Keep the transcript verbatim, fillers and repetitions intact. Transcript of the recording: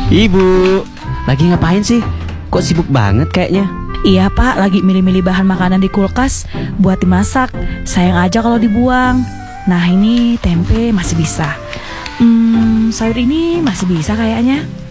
Ibu, lagi ngapain sih? Kok sibuk banget kayaknya? Iya Pak, lagi milih-milih bahan makanan di kulkas buat dimasak. Sayang aja kalau dibuang. Nah ini tempe masih bisa. Hmm, sayur ini masih bisa kayaknya.